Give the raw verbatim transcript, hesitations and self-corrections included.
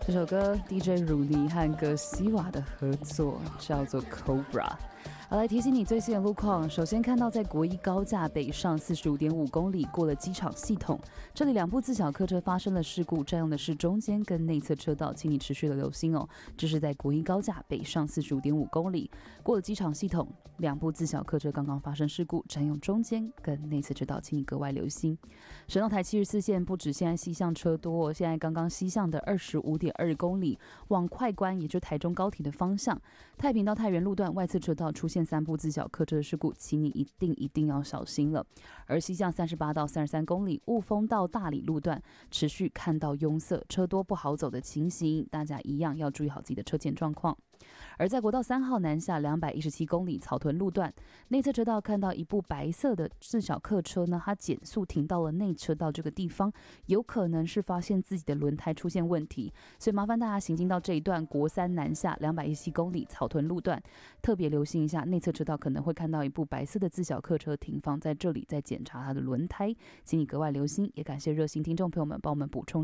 这首歌 D J 汝妮和格西瓦的合作叫做 Cobra。好，来提醒你最新的路况。首先看到在国一高架北上四十五点五公里，过了机场系统，这里两部自小客车发生了事故，占用的是中间跟内侧车道，请你持续的留心哦。这是在国一高架北上四十五点五公里，过了机场系统，两部自小客车刚刚发生事故，占用中间跟内侧车道，请你格外留心。省道台七十四线不止现在西向车多，现在刚刚西向的二十五点二公里，往快关，也就是台中高铁的方向，太平到太原路段外侧车道出现三部自小客车的事故，请你一定一定要小心了。而西向三十八到三十三公里，雾峰到大理路段持续看到拥塞，车多不好走的情形，大家一样要注意好自己的车前状况。而在国道三号南下两百一十七公里草屯路段，内侧车道看到一部白色的自小客车呢，它减速停到了内车道这个地方，有可能是发现自己的轮胎出现问题，所以麻烦大家行经到这一段国三南下两百一十七公里草屯路段，特别留心一下内侧车道可能会看到一部白色的自小客车停放在这里，在检查它的轮胎，请你格外留心。也感谢热心听众朋友们帮我们补充